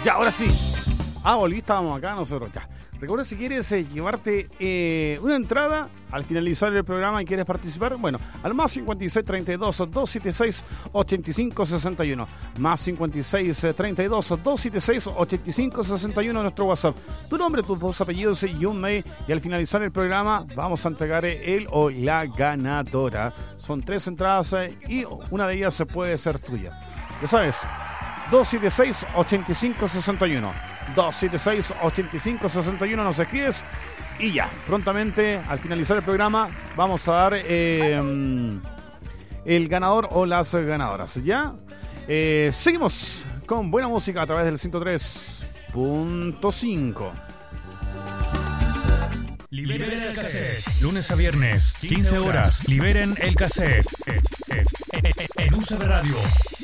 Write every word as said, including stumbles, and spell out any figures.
Ya, ahora sí. Ah, volví, estábamos acá nosotros, ya. Recuerda, si quieres eh, llevarte eh, una entrada al finalizar el programa y quieres participar, bueno, al más cincuenta y seis, treinta y dos, doscientos setenta y seis, ochenta y cinco, sesenta y uno. Más cincuenta y seis, treinta y dos, doscientos setenta y seis, ochenta y cinco, sesenta y uno en nuestro WhatsApp. Tu nombre, tus dos apellidos y un mail. Y al finalizar el programa vamos a entregar el o la ganadora. Son tres entradas eh, y una de ellas se puede ser tuya. Ya sabes, doscientos setenta y seis, ochenta y cinco, sesenta y uno. doscientos setenta y seis, ochenta y cinco, sesenta y uno, nos escribes y ya, prontamente al finalizar el programa vamos a dar eh, el ganador o las ganadoras. Ya, eh, seguimos con buena música a través del ciento tres punto cinco. Liberen el cassette. Lunes a viernes, quince horas. Liberen el cassette. En U C B Radio.